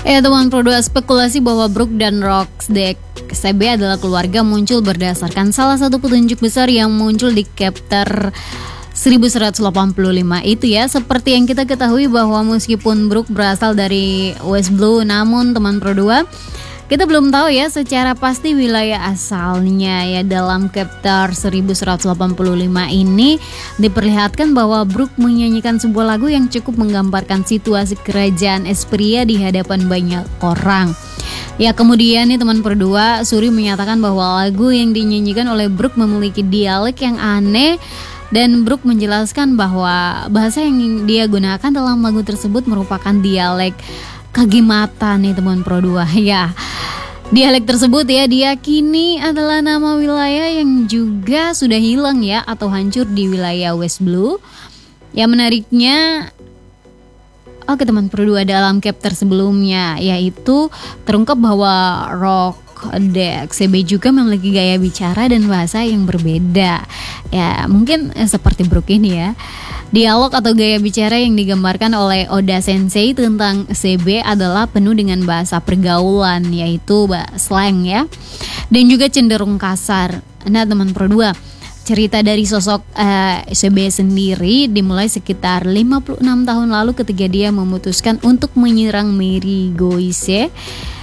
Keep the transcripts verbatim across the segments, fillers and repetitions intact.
Ya teman produk spekulasi bahwa Brook dan Rox D C B adalah keluarga muncul berdasarkan salah satu petunjuk besar yang muncul di chapter seribu seratus delapan puluh lima itu ya. Seperti yang kita ketahui bahwa meskipun Brook berasal dari West Blue, namun teman produk kita belum tahu ya secara pasti wilayah asalnya ya. Dalam chapter seribu seratus delapan puluh lima ini diperlihatkan bahwa Brook menyanyikan sebuah lagu yang cukup menggambarkan situasi kerajaan Esperia di hadapan banyak orang. Ya kemudian nih teman berdua, Suri menyatakan bahwa lagu yang dinyanyikan oleh Brook memiliki dialek yang aneh. Dan Brook menjelaskan bahwa bahasa yang dia gunakan dalam lagu tersebut merupakan dialek Kagimata nih teman pro dua ya. Dialek tersebut ya diyakini adalah nama wilayah yang juga sudah hilang ya atau hancur di wilayah West Blue. Ya menariknya, oke teman pro dua, dalam chapter sebelumnya yaitu terungkap bahwa Rock D C B juga memiliki gaya bicara dan bahasa yang berbeda. Ya mungkin eh, seperti Brook ini ya. Dialog atau gaya bicara yang digambarkan oleh Oda Sensei tentang C B adalah penuh dengan bahasa pergaulan, yaitu slang ya, dan juga cenderung kasar. Nah teman pro dua, cerita dari sosok uh, C B sendiri dimulai sekitar lima puluh enam tahun lalu ketika dia memutuskan untuk menyerang Mary Goise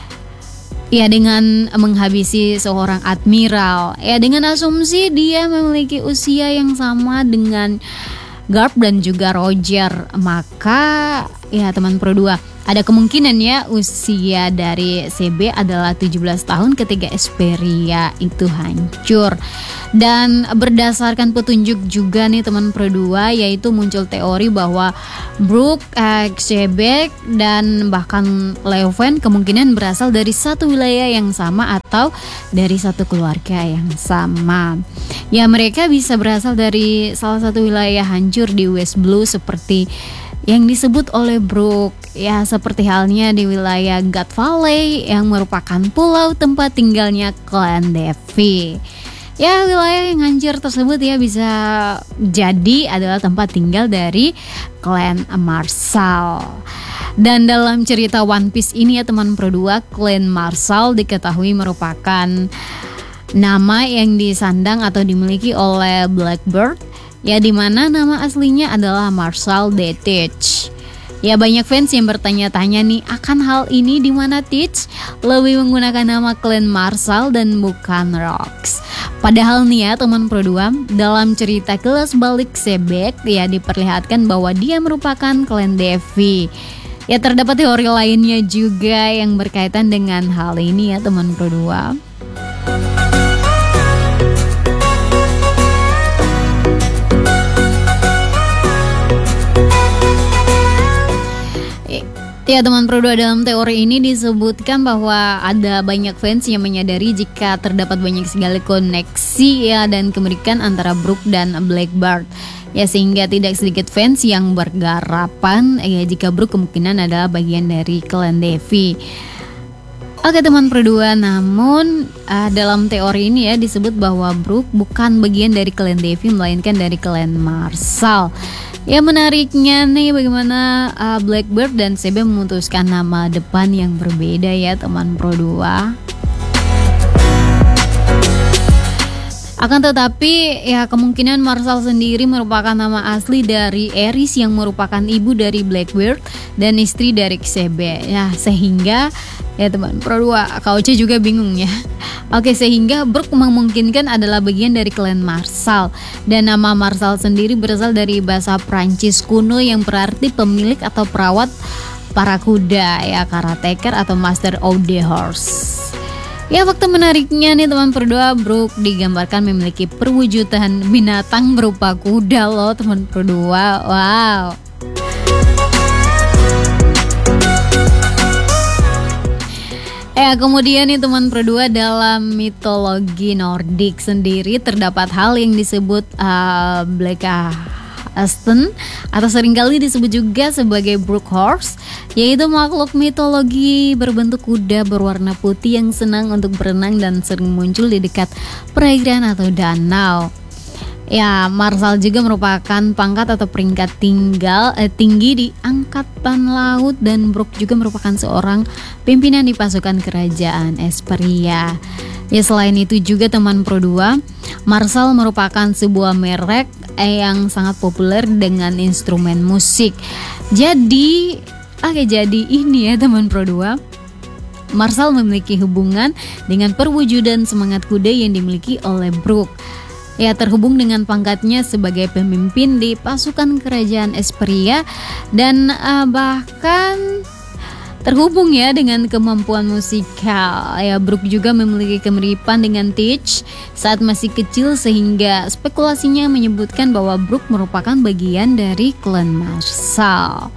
ya dengan menghabisi seorang admiral. Ya dengan asumsi dia memiliki usia yang sama dengan Garp dan juga Roger, maka ya teman pro dua, ada kemungkinan ya usia dari C B adalah tujuh belas tahun ketika Esperia itu hancur. Dan berdasarkan petunjuk juga nih teman pro dua, yaitu muncul teori bahwa Brook, C B dan bahkan Leuven kemungkinan berasal dari satu wilayah yang sama atau dari satu keluarga yang sama. Ya mereka bisa berasal dari salah satu wilayah hancur di West Blue seperti yang disebut oleh Brook ya, seperti halnya di wilayah God Valley yang merupakan pulau tempat tinggalnya klan Devi. Ya wilayah yang hancur tersebut ya bisa jadi adalah tempat tinggal dari klan Marshall. Dan dalam cerita One Piece ini ya teman pro dua, klan Marshall diketahui merupakan nama yang disandang atau dimiliki oleh Blackbeard, ya dimana nama aslinya adalah Marshall D. Teach. Ya banyak fans yang bertanya-tanya nih akan hal ini, di mana Teach lebih menggunakan nama klan Marshall dan bukan Rox. Padahal nih ya teman pro dua, dalam cerita Kelas Balik Sebek ya diperlihatkan bahwa dia merupakan klan Devi. Ya terdapat teori lainnya juga yang berkaitan dengan hal ini ya teman pro dua. Ya teman pro dua, dalam teori ini disebutkan bahwa ada banyak fans yang menyadari jika terdapat banyak sekali koneksi ya dan kemiripan antara Brook dan Blackbeard. Ya sehingga tidak sedikit fans yang bergarapan ya jika Brook kemungkinan adalah bagian dari klan Devi. Oke teman pro dua, namun uh, dalam teori ini ya disebut bahwa Brook bukan bagian dari klan Devi melainkan dari klan Marshall. Ya menariknya nih bagaimana uh, Blackbeard dan C B memutuskan nama depan yang berbeda ya teman pro dua. Akan tetapi ya kemungkinan Marshall sendiri merupakan nama asli dari Eris yang merupakan ibu dari Blackbeard dan istri dari C B ya, sehingga ya teman pro dua, K O C juga bingung ya. Oke, sehingga Brook memungkinkan adalah bagian dari klan Marshall. Dan nama Marshall sendiri berasal dari bahasa Prancis kuno yang berarti pemilik atau perawat para kuda ya, caretaker atau master of the horse. Ya fakta menariknya nih teman pro dua, Brook digambarkan memiliki perwujudan binatang berupa kuda loh teman pro dua. Wow. Ya kemudian nih teman pro dua, dalam mitologi Nordik sendiri terdapat hal yang disebut uh, Bleka Aston atau seringkali disebut juga sebagai Brook Horse, yaitu makhluk mitologi berbentuk kuda berwarna putih yang senang untuk berenang dan sering muncul di dekat perairan atau danau. Ya, Marsal juga merupakan pangkat atau peringkat tinggal eh, tinggi di Angkatan Laut, dan Brooke juga merupakan seorang pimpinan di pasukan kerajaan Esperia. Ya, selain itu juga teman Pro dua, Marsal merupakan sebuah merek eh, yang sangat populer dengan instrumen musik. Jadi, oke jadi ini ya teman Pro dua, Marsal memiliki hubungan dengan perwujudan semangat kuda yang dimiliki oleh Brooke. Ya, terhubung dengan pangkatnya sebagai pemimpin di pasukan kerajaan Esperia, dan uh, bahkan terhubung ya dengan kemampuan musikal. Ya, Brooke juga memiliki kemiripan dengan Teach saat masih kecil, sehingga spekulasinya menyebutkan bahwa Brooke merupakan bagian dari klan Marsal.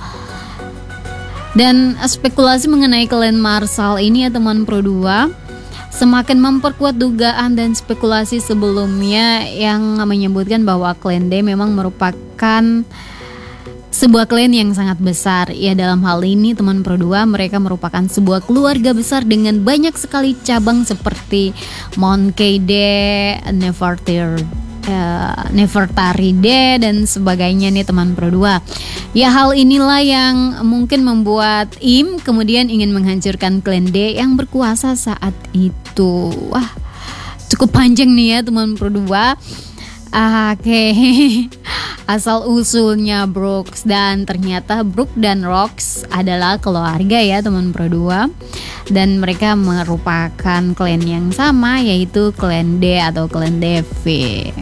Dan spekulasi mengenai klan Marsal ini ya teman Pro dua semakin memperkuat dugaan dan spekulasi sebelumnya yang menyebutkan bahwa klan D memang merupakan sebuah klan yang sangat besar. Ya, dalam hal ini teman Pro dua, mereka merupakan sebuah keluarga besar dengan banyak sekali cabang seperti Moncade, Nefertiti, Uh, Nefertaride dan sebagainya nih teman Pro dua. Ya, hal inilah yang mungkin membuat Im kemudian ingin menghancurkan klan D yang berkuasa saat itu. Wah, cukup panjang nih ya teman Pro dua. Ah, Oke, okay. Asal usulnya Brooks, dan ternyata Brooke dan Rox adalah keluarga ya teman Pro dua, dan mereka merupakan klan yang sama, yaitu klan D atau klan Devi.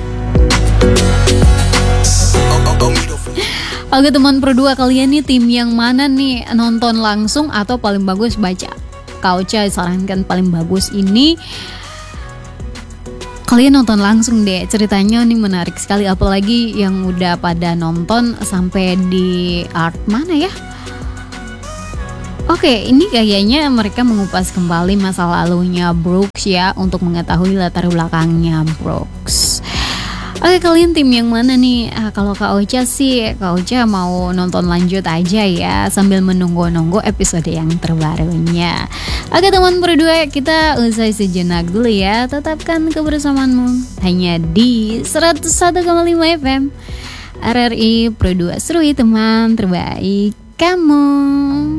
Oke teman Pro dua, kalian nih tim yang mana nih, nonton langsung atau paling bagus baca? Kak Ocha sarankan paling bagus ini kalian nonton langsung deh, ceritanya nih menarik sekali, apalagi yang udah pada nonton sampai di art mana ya. Oke, ini kayaknya mereka mengupas kembali masa lalunya Brooks ya, untuk mengetahui latar belakangnya Brooks. Oke, kalian tim yang mana nih? Ah, kalau Kak Ocha sih, Kak Ocha mau nonton lanjut aja ya, sambil menunggu-nunggu episode yang terbarunya. Oke teman Pro dua, kita usai sejenak dulu ya. Tetapkan kebersamaanmu hanya di seratus satu koma lima F M R R I Pro dua, seru teman terbaik kamu.